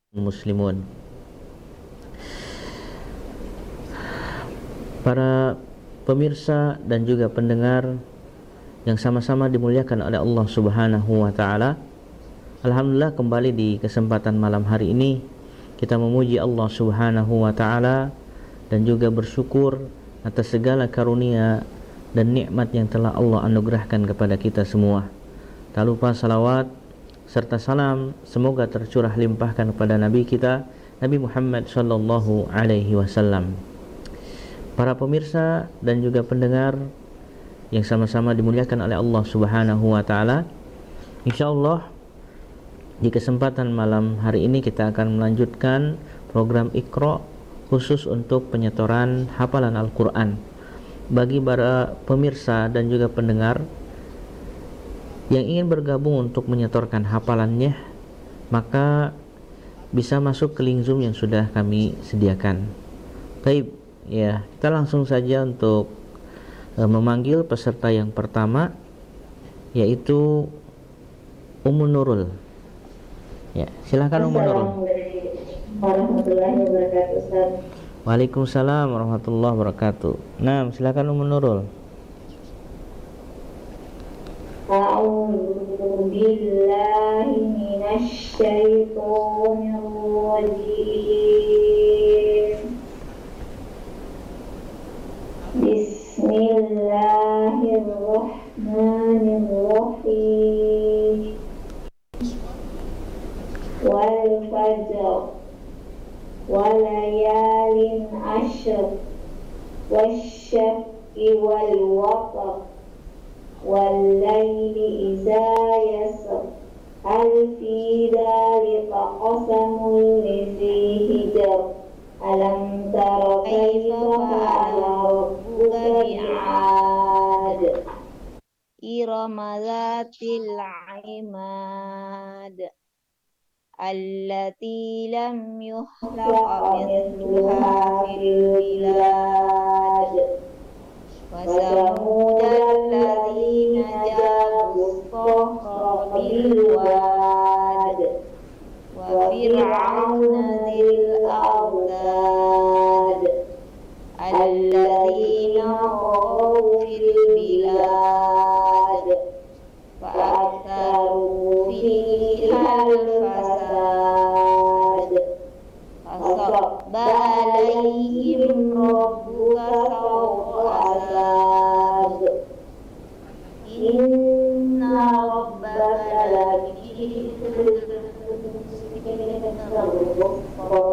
muslimun. Para pemirsa dan juga pendengar yang sama-sama dimuliakan oleh Allah Subhanahu wa taala. Alhamdulillah, kembali di kesempatan malam hari ini kita memuji Allah Subhanahu wa taala dan juga bersyukur atas segala karunia dan nikmat yang telah Allah anugerahkan kepada kita semua. Tak lupa salawat serta salam semoga tercurah limpahkan kepada Nabi kita, Nabi Muhammad sallallahu alaihi wasallam. Para pemirsa dan juga pendengar yang sama-sama dimuliakan oleh Allah Subhanahu wa taala, insyaallah di kesempatan malam hari ini kita akan melanjutkan program Iqra khusus untuk penyetoran hafalan Al-Qur'an. Bagi para pemirsa dan juga pendengar yang ingin bergabung untuk menyetorkan hafalannya, maka bisa masuk ke link Zoom yang sudah kami sediakan. Baik, ya, kita langsung saja untuk memanggil peserta yang pertama, yaitu Ummu Nurul. Ya, silakan Ummu Nurul. Assalamualaikum warahmatullahi wabarakatuh, Ustaz. Waalaikumsalam warahmatullahi wabarakatuh. Nah, silakan Ummu Nurul. A'udzu billahi minasy syaithanir rajim. Bismillahirrahmanirrahim. Wal fajr wa layalin ashr wasyaf'i wal watr wal laili idza yasr hal fi dzalika qasamul lizi hijr alam tara kaifa fa'ala rabbuka bi'ad irama dzatil imad allati lam yukhlaq mithluha fil bilad wa samud alladzina jabu as-sakhra bil wad wa fir'auna dzil awtad alladzina taghaw fil bilad fa aktsaru fiha al-fasad fasabba alaihim rabbuka sawta azab inna rabbaka labil